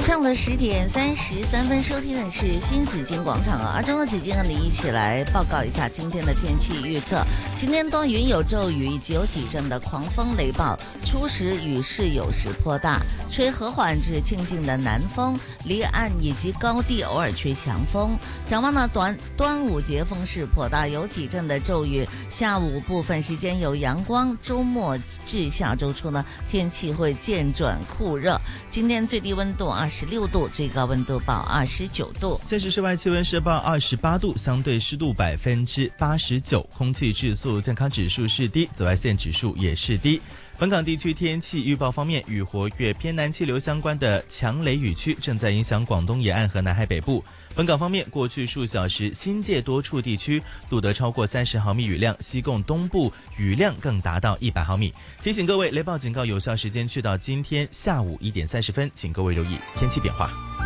上的10点33分，收听的是新紫金广场啊。中国紫金和你一起来报告一下今天的天气预测。今天多云有骤雨，以及有几阵的狂风雷暴，初时雨势有时颇大，吹和缓至清劲的南风，离岸以及高地偶尔吹强风。展望呢，端午节风势颇大，有几阵的骤雨，下午部分时间有阳光，周末至下周初呢，天气会渐转酷热。今天最低温度26度，最高温度报29度。 现时室外气温是报28度，相对湿度89%，空气质素健康指数是低，紫外线指数也是低。本港地区天气预报方面，与活跃偏南气流相关的强雷雨区正在影响广东沿岸和南海北部。本港方面，过去数小时新界多处地区录得超过30毫米雨量，西贡东部雨量更达到100毫米。提醒各位，雷暴警告有效时间去到今天下午1点30分，请各位留意天气变化。